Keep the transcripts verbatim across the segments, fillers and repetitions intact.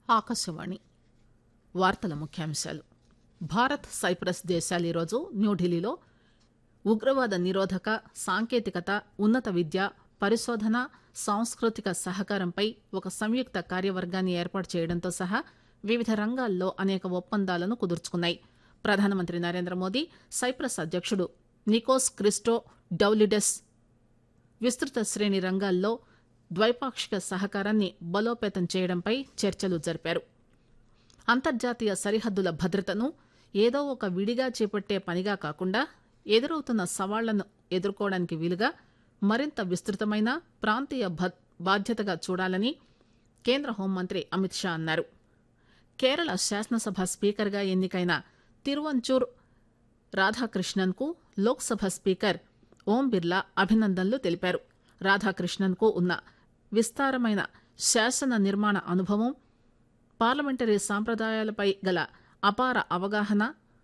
ఆకాశవాణి వార్తల ముఖ్యాంశాలు. భారత్ సైప్రస్ దేశాలు ఈరోజు న్యూఢిల్లీలో ఉగ్రవాద నిరోధక, సాంకేతికత, ఉన్నత విద్య, పరిశోధన, సాంస్కృతిక సహకారంపై ఒక సంయుక్త కార్యవర్గాన్ని ఏర్పాటు చేయడంతో సహా వివిధ రంగాల్లో అనేక ఒప్పందాలను కుదుర్చుకున్నాయి. ప్రధానమంత్రి నరేంద్రమోదీ, సైప్రస్ అధ్యకుడు నికోస్ క్రిస్టో డౌలిడెస్ విస్తృత శ్రేణి రంగాల్లో ద్వైపాక్షిక సహకారాన్ని బలోపేతం చేయడంపై చర్చలు జరిపారు. అంతర్జాతీయ సరిహద్దుల భద్రతను ఏదో ఒక విడిగా చేపట్టే పనిగా కాకుండా ఎదురవుతున్న సవాళ్లను ఎదుర్కోవడానికి వీలుగా మరింత విస్తృతమైన ప్రాంతీయ బాధ్యతగా చూడాలని కేంద్ర హోంమంత్రి అమిత్ షా అన్నారు. కేరళ శాసనసభ స్పీకర్గా ఎన్నికైన తిరువొంచూర్ రాధాకృష్ణన్ కు లోక్సభ స్పీకర్ ఓం బిర్లా అభినందనలు తెలిపారు. రాధాకృష్ణన్ కు ఉన్న విస్తారమైన శాసన నిర్మాణ అనుభవం, పార్లమెంటరీ సాంప్రదాయాలపై గల అపార అవగాహన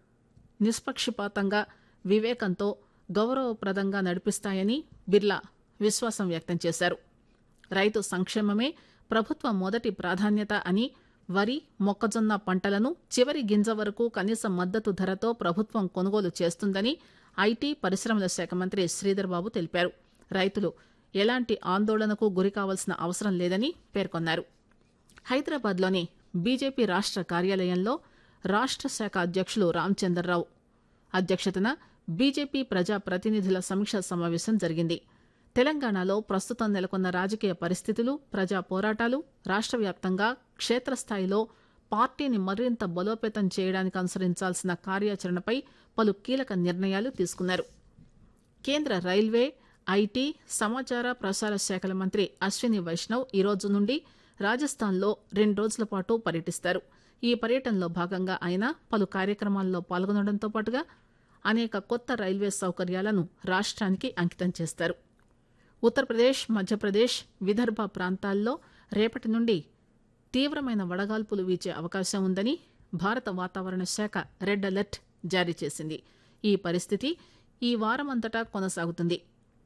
నిష్పక్షపాతంగా, వివేకంతో గౌరవప్రదంగా నడిపిస్తాయని బిర్లా విశ్వాసం వ్యక్తం చేశారు. రైతు సంక్షేమమే ప్రభుత్వ మొదటి ప్రాధాన్యత అని, వరి, మొక్కజొన్న పంటలను చివరి గింజ వరకు కనీస మద్దతు ధరతో ప్రభుత్వం కొనుగోలు చేస్తుందని ఐటీ, పరిశ్రమల శాఖ మంత్రి శ్రీధర్ బాబు తెలిపారు. రైతులు ఎలాంటి ఆందోళనకు గురికావాల్సిన అవసరం లేదని పేర్కొన్నారు. హైదరాబాద్లోని బీజేపీ రాష్ట కార్యాలయంలో రాష్ట శాఖ అధ్యకులు రామచంద్రరావు అధ్యక్షతన బీజేపీ ప్రజా ప్రతినిధుల సమీక్షా సమావేశం జరిగింది. తెలంగాణలో ప్రస్తుతం నెలకొన్న రాజకీయ పరిస్థితులు, ప్రజా పోరాటాలు, రాష్ట వ్యాప్తంగా క్షేత్రస్థాయిలో పార్టీని మరింత బలోపేతం చేయడానికి అనుసరించాల్సిన కార్యాచరణపై పలు కీలక నిర్ణయాలు తీసుకున్నారు. కేంద్ర రైల్వే, ఐటీ, సమాచార ప్రసార శాఖల మంత్రి అశ్విని వైష్ణవ్ ఈ రోజు నుండి రాజస్థాన్లో రెండు రోజుల పాటు పర్యటిస్తారు. ఈ పర్యటనలో భాగంగా ఆయన పలు కార్యక్రమాల్లో పాల్గొనడంతో పాటుగా అనేక కొత్త రైల్వే సౌకర్యాలను రాష్ట్రానికి అంకితం చేస్తారు. ఉత్తరప్రదేశ్, మధ్యప్రదేశ్, విదర్భ ప్రాంతాల్లో రేపటి నుండి తీవ్రమైన వడగాల్పులు వీచే అవకాశం ఉందని భారత వాతావరణ శాఖ రెడ్ అలర్ట్ జారీ చేసింది. ఈ పరిస్థితి ఈ వారమంతటా కొనసాగుతుంది.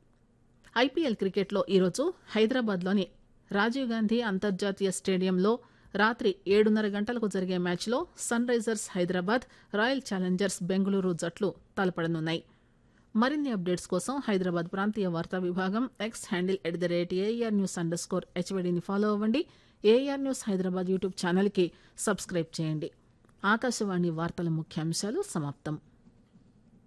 ఐపీఎల్ క్రికెట్లో ఈరోజు హైదరాబాద్లోని రాజీవ్ గాంధీ అంతర్జాతీయ స్టేడియంలో రాత్రి ఏడున్నర గంటలకు జరిగే మ్యాచ్లో sun Risers Hyderabad, royal Challengers Bengaluru జట్లు తలపడనున్నాయి. మరిన్ని అప్డేట్స్ కోసం హైదరాబాద్ ప్రాంతీయ వార్తా విభాగం X handle at the rate AR news under score హెచ్వీడీని follow అవ్వండి. ఏఆర్ న్యూస్ హైదరాబాద్ యూట్యూబ్ ఛానల్కి సబ్స్క్రైబ్ చేయండి. ఆకాశవాణి వార్తల ముఖ్యాంశాలు సమాప్తం.